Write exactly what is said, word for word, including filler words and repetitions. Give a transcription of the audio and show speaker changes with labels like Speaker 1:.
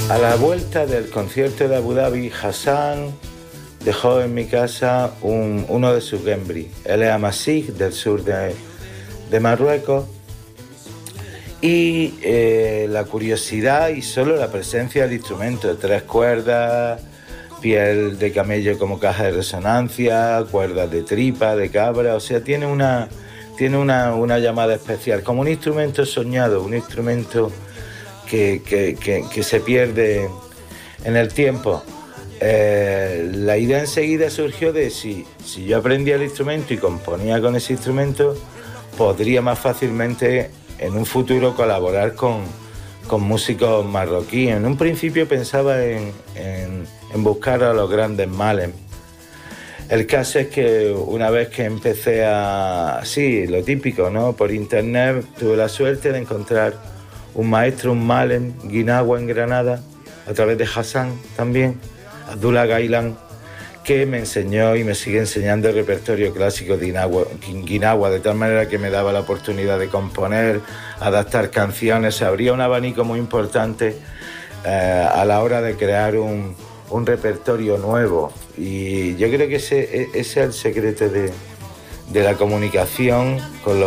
Speaker 1: A la vuelta del concierto de Abu Dhabi, Hassan dejó en mi casa un, uno de sus Gembri. Él es amasí del sur de, de Marruecos. Y eh, la curiosidad y solo la presencia del instrumento, tres cuerdas, piel de camello como caja de resonancia, cuerdas de tripa, de cabra, o sea, tiene una, tiene una, una llamada especial, como un instrumento soñado, un instrumento que, que, que, que se pierde en el tiempo. Eh, la idea enseguida surgió de si, si yo aprendía el instrumento y componía con ese instrumento, podría más fácilmente en un futuro colaborar con, con músicos marroquíes. En un principio pensaba en, en, en buscar a los grandes Malem. El caso es que una vez que empecé a... Sí, lo típico, ¿no? Por internet tuve la suerte de encontrar un maestro, un Malem, Guinagua en Granada, a través de Hassan también, Abdullah Gailan, que me enseñó y me sigue enseñando el repertorio clásico de Guinagua, de tal manera que me daba la oportunidad de componer, adaptar canciones. Se abría un abanico muy importante eh, a la hora de crear un, un repertorio nuevo. Y yo creo que ese, ese es el secreto de, de la comunicación con los